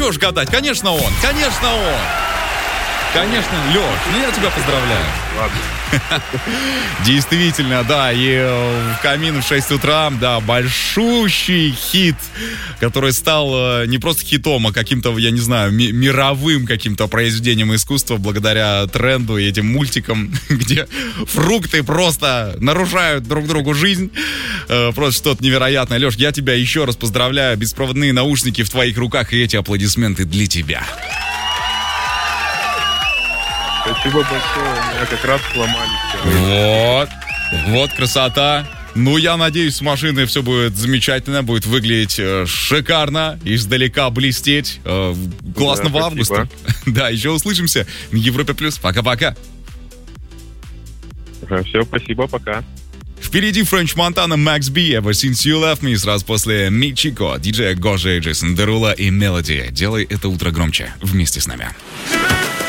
идешь гадать? Конечно, он. Конечно, он. Конечно, Лёш, ну я тебя поздравляю. Ладно. Действительно, да, и в камин в 6 утра, да, большущий хит, который стал не просто хитом, а каким-то, я не знаю, мировым каким-то произведением искусства благодаря тренду и этим мультикам, где фрукты просто нарушают друг другу жизнь. Просто что-то невероятное. Лёш, я тебя еще раз поздравляю. Беспроводные наушники в твоих руках, и эти аплодисменты для тебя. Спасибо большое, у меня как раз сломались. Вот красота. Ну, я надеюсь, с машиной все будет замечательно, будет выглядеть шикарно, издалека блестеть. Классного августа. Да, еще услышимся на Европе+. Пока-пока. Все, спасибо, пока. Впереди Френч Монтана, Макс Би, Ever Since You Left Me. Сразу после Мичико, диджея Гожи, Джейсон Деруло и Мелоди. Делай это утро громче вместе с нами.